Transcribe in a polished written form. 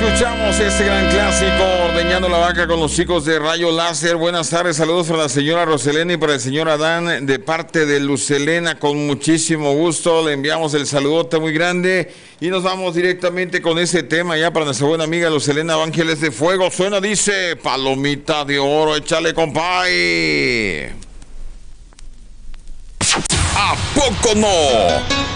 escuchamos este gran clásico, Ordeñando la Vaca con los chicos de Rayo Láser. Buenas tardes, saludos para la señora Roselena y para el señor Adán de parte de Lucelena. Con muchísimo gusto le enviamos el saludote muy grande y nos vamos directamente con ese tema ya para nuestra buena amiga Lucelena Ángeles de Fuego. Suena, dice, palomita de oro, échale, compay. ¿A poco no?